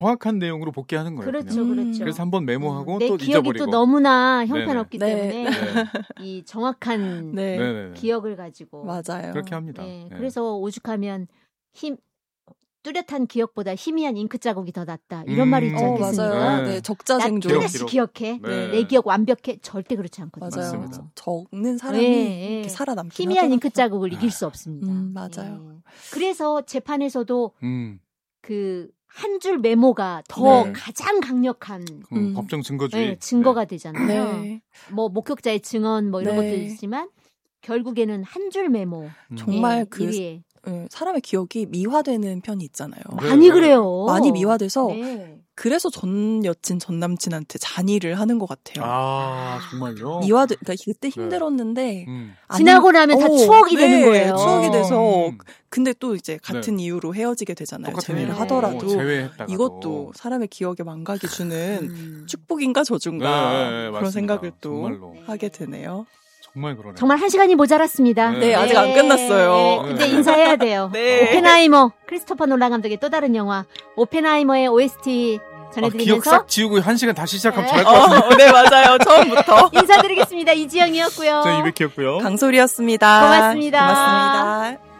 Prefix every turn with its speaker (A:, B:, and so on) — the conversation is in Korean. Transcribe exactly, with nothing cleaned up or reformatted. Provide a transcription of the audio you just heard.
A: 정확한 내용으로 복귀하는 거예요.
B: 그렇죠,
A: 그냥.
B: 그렇죠.
A: 그래서 한번 메모하고
B: 내
A: 또
B: 기억이
A: 잊어버리고.
B: 또 너무나 형편없기
C: 네네.
B: 때문에
A: 네.
B: 이 정확한
C: 네.
A: 네네네.
B: 기억을 가지고
C: 맞아요.
A: 그렇게 합니다.
B: 네.
A: 네.
B: 그래서 오죽하면 힘 뚜렷한 기억보다 희미한 잉크 자국이 더 낫다. 이런
A: 음.
B: 말이 있지
C: 어,
B: 않겠습니까?
C: 맞아요.
A: 네.
C: 네,
B: 나
C: 적자생존.
B: 뚜렷이
A: 기록,
B: 기억해.
A: 네.
B: 내 기억 완벽해. 절대 그렇지 않거든요.
C: 맞아요.
A: 맞습니다.
C: 적는 사람이
B: 네,
C: 이렇게 살아남긴
B: 희미한
C: 하더라고요.
B: 잉크 자국을 이길 수 없습니다.
C: 음, 맞아요.
B: 네. 그래서 재판에서도
A: 음,
B: 그 한 줄 메모가 더
A: 네.
B: 가장 강력한
A: 그
C: 음.
A: 법정 증거주의.
B: 네, 증거가 되잖아요.
C: 네.
B: 뭐 목격자의 증언 뭐 이런
C: 네.
B: 것도 있지만 결국에는 한 줄 메모.
A: 음.
C: 정말
B: 네,
C: 그
B: 일 위에.
C: 네, 사람의 기억이 미화되는 편이 있잖아요.
A: 네,
B: 많이
A: 네.
B: 그래요.
C: 많이 미화돼서
B: 네.
C: 그래서 전 여친 전 남친한테 잔의를 하는 것 같아요.
A: 아, 정말요?
C: 미화돼, 그러니까 그때 힘들었는데
A: 음.
B: 지나고 나면 다
C: 어,
B: 추억이
C: 네,
B: 되는 거예요.
C: 추억이
A: 아,
C: 돼서
A: 음.
C: 근데 또 이제 같은 이유로 헤어지게 되잖아요.
A: 똑같은
C: 재회를
A: 이유로
C: 하더라도
A: 제외했다가도.
C: 이것도 사람의 기억에 망각이 주는
B: 음.
C: 축복인가 저주인가
A: 네, 네, 네,
C: 그런
A: 맞습니다.
C: 생각을 또
A: 정말로.
C: 하게 되네요.
A: 정말 그러네.
B: 정말 한 시간이 모자랐습니다.
A: 네,
C: 아직 안 끝났어요.
B: 네, 이제 인사해야 돼요.
C: 네.
B: 오펜하이머, 크리스토퍼 놀란 감독의 또 다른 영화 오펜하이머의 오에스티
A: 아, 기억
B: 전해드리면서
A: 싹 지우고 한 시간 다시 시작하면
B: 네.
A: 잘할 것 같은데.
C: 어, 네, 맞아요. 처음부터.
B: 인사드리겠습니다. 이지영이었고요.
A: 저 이백희였고요.
C: 강소리였습니다.
B: 고맙습니다.
C: 고맙습니다.